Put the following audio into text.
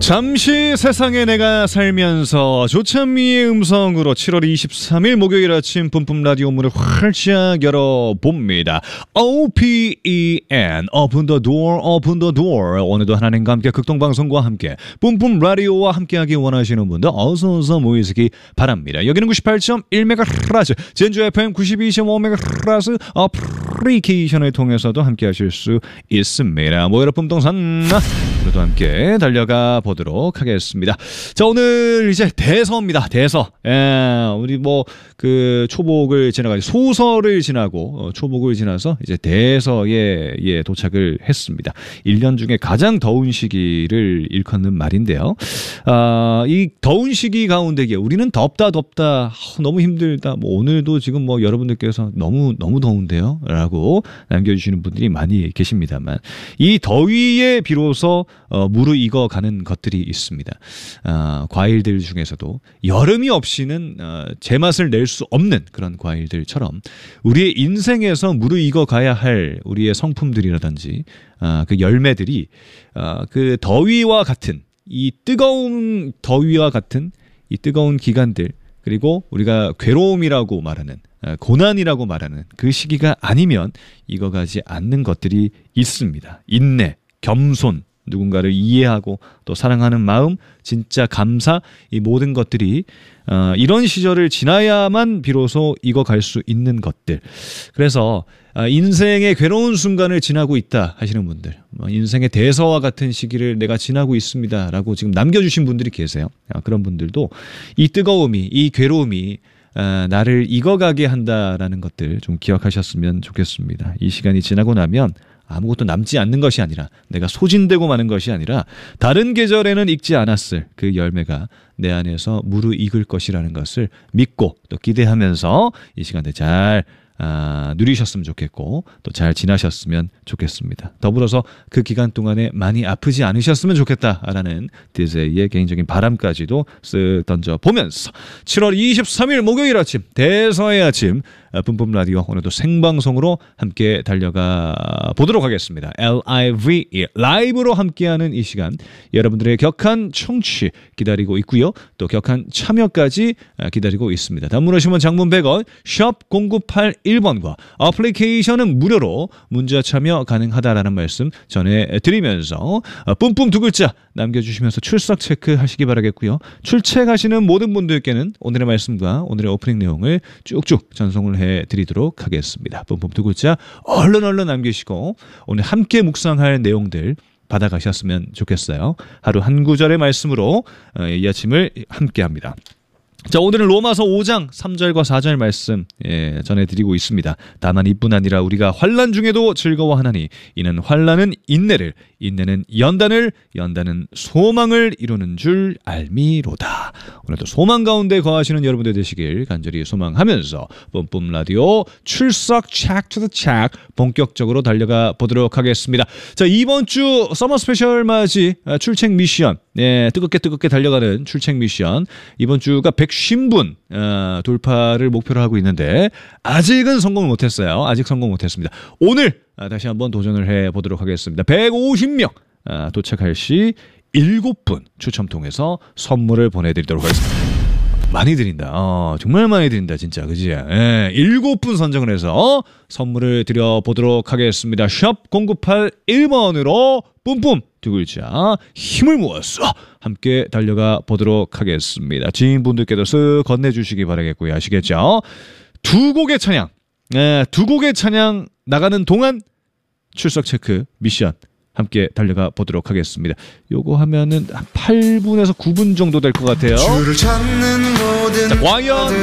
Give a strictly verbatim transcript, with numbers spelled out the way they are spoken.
잠시 세상에 내가 살면서 조찬미의 음성으로 칠월 이십삼일 목요일 아침 뿜뿜 라디오 문을 활짝 열어봅니다. 오피이엔 Open the door, Open the door. 오늘도 하나님과 함께 극동방송과 함께 뿜뿜 라디오와 함께하기 원하시는 분들 어서어서 모이시기 바랍니다. 여기는 구십팔 점 일 메가헤르츠 전주 에프엠 구십이 점 오 메가헤르츠 어플리케이션을 통해서도 함께하실 수 있습니다. 모여라 뿜동산 오늘도 함께 달려가 보도록 하겠습니다. 자, 오늘 이제 대서입니다. 대서. 예, 우리 뭐 그 초복을 지나가지고 소설을 지나고 어, 초복을 지나서 이제 대서에 예, 도착을 했습니다. 일 년 중에 가장 더운 시기를 일컫는 말인데요. 아, 이 더운 시기 가운데 우리는 덥다 덥다 어, 너무 힘들다. 뭐 오늘도 지금 뭐 여러분들께서 너무 너무 더운데요? 라고 남겨주시는 분들이 많이 계십니다만 이 더위에 비로소 어, 무르익어가는 것들이 있습니다. 어, 과일들 중에서도 여름이 없이는 어, 제맛을 낼 수 없는 그런 과일들처럼 우리의 인생에서 무르익어 가야 할 우리의 성품들이라든지 어, 그 열매들이 어, 그 더위와 같은 이 뜨거운 더위와 같은 이 뜨거운 기간들 그리고 우리가 괴로움이라고 말하는 고난이라고 말하는 그 시기가 아니면 익어가지 않는 것들이 있습니다. 인내, 겸손, 누군가를 이해하고 또 사랑하는 마음, 진짜 감사, 이 모든 것들이 어, 이런 시절을 지나야만 비로소 익어갈 수 있는 것들. 그래서 어, 인생의 괴로운 순간을 지나고 있다 하시는 분들, 뭐 인생의 대서와 같은 시기를 내가 지나고 있습니다 라고 지금 남겨주신 분들이 계세요. 어, 그런 분들도 이 뜨거움이, 이 괴로움이 어, 나를 익어가게 한다라는 것들 좀 기억하셨으면 좋겠습니다. 이 시간이 지나고 나면 아무것도 남지 않는 것이 아니라 내가 소진되고 마는 것이 아니라 다른 계절에는 익지 않았을 그 열매가 내 안에서 무르익을 것이라는 것을 믿고 또 기대하면서 이 시간대 잘 아, 누리셨으면 좋겠고 또 잘 지나셨으면 좋겠습니다. 더불어서 그 기간 동안에 많이 아프지 않으셨으면 좋겠다라는 디제이의 개인적인 바람까지도 쓱 던져보면서 칠월 이십삼일 목요일 아침 대서의 아침 뿜뿜 라디오 오늘도 생방송으로 함께 달려가 보도록 하겠습니다. 라이브 라이브로 함께하는 이 시간 여러분들의 격한 청취 기다리고 있고요. 또 격한 참여까지 기다리고 있습니다. 단문 오시면 장문 백 원 샵 공구팔일 번과 어플리케이션은 무료로 문자 참여 가능하다라는 말씀 전해드리면서 뿜뿜 두 글자 남겨주시면서 출석 체크하시기 바라겠고요. 출첵하시는 모든 분들께는 오늘의 말씀과 오늘의 오프닝 내용을 쭉쭉 전송을 해드리도록 하겠습니다. 뿜뿜 두 글자 얼른 얼른 남기시고 오늘 함께 묵상할 내용들 받아가셨으면 좋겠어요. 하루 한 구절의 말씀으로 이 아침을 함께합니다. 자, 오늘은 로마서 오 장 삼 절과 사 절 말씀 예, 전해드리고 있습니다. 다만 이뿐 아니라 우리가 환난 중에도 즐거워하나니 이는 환난은 인내를 인내는 연단을 연단은 소망을 이루는 줄 알미로다. 오늘도 소망 가운데 거하시는 여러분들 되시길 간절히 소망하면서 뿜뿜 라디오 출석 check to the check 본격적으로 달려가 보도록 하겠습니다. 자, 이번 주 서머 스페셜 맞이 출첵 미션 예, 뜨겁게 뜨겁게 달려가는 출첵 미션 이번 주가 백오십 분 어, 돌파를 목표로 하고 있는데 아직은 성공을 못했어요. 아직 성공 못했습니다. 오늘 아, 다시 한번 도전을 해보도록 하겠습니다. 백오십 명 아, 도착할 시 일곱 분 추첨 통해서 선물을 보내드리도록 하겠습니다. 많이 드린다. 어, 정말 많이 드린다. 진짜 그지? 예, 일곱 분 선정을 해서 어, 선물을 드려보도록 하겠습니다. 샵 공구팔일 번으로 뿜뿜 두 글자 힘을 모았어 함께 달려가 보도록 하겠습니다. 지인분들께도 쓱 건네주시기 바라겠고요. 아시겠죠? 두 곡의 찬양 예, 두 곡의 찬양 나가는 동안 출석 체크 미션 함께 달려가 보도록 하겠습니다. 요거 하면은 한 팔 분에서 구 분 정도 될 것 같아요. 자, 과연